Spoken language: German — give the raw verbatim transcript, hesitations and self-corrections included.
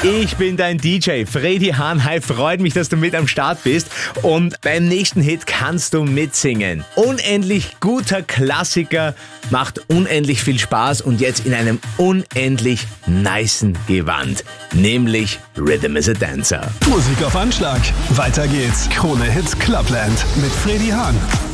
Ich bin dein D J, Freddy Hahn. Hi, freut mich, dass du mit am Start bist. Und beim nächsten Hit kannst du mitsingen. Unendlich guter Klassiker, macht unendlich viel Spaß und jetzt in einem unendlich nicen Gewand. Nämlich Rhythm is a Dancer. Musik auf Anschlag. Weiter geht's. Krone Hits Clubland mit Freddy Hahn.